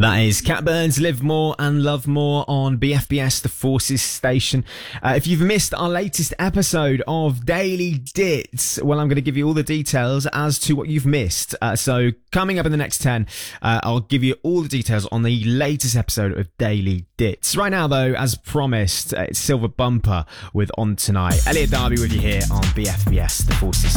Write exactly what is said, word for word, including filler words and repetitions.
That is Cat Burns, Live More and Love More on B F B S, the Forces Station. Uh, if you've missed our latest episode of Daily Dits, well, I'm going to give you all the details as to what you've missed. Uh, so coming up in the next ten, uh, I'll give you all the details on the latest episode of Daily Dits. Right now, though, as promised, uh, it's Silver Bumper with On Tonight. Elliot Darby with you here on B F B S, the Forces